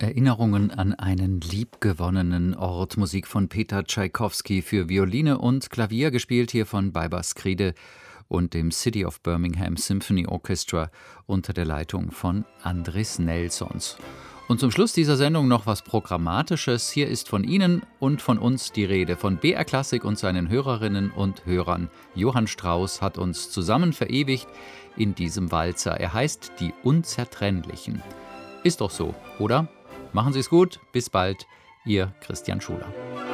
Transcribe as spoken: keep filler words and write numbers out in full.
Erinnerungen an einen liebgewonnenen Ort. Musik von Peter Tschaikowski für Violine und Klavier, gespielt hier von Bajba Skride und dem City of Birmingham Symphony Orchestra unter der Leitung von Andris Nelsons. Und zum Schluss dieser Sendung noch was Programmatisches. Hier ist von Ihnen und von uns die Rede, von B R Klassik und seinen Hörerinnen und Hörern. Johann Strauss hat uns zusammen verewigt in diesem Walzer. Er heißt Die Unzertrennlichen. Ist doch so, oder? Machen Sie es gut, bis bald, Ihr Christian Schuler.